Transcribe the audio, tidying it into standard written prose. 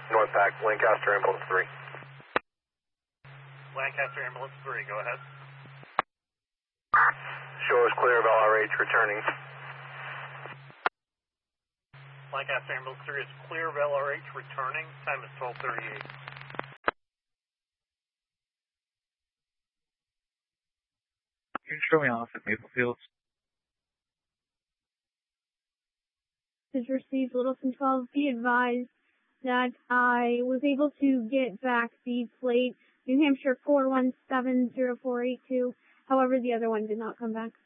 North Pack, Lancaster Ambulance 3. Lancaster Ambulance 3, go ahead. Show us clear of LRH returning. Lancaster Ambulance 3 is clear of LRH returning. Time is 12:38. You can show me off at Maple Fields. Is received Littleton 12. Be advised that I was able to get back the plate New Hampshire 4170482. However, the other one did not come back.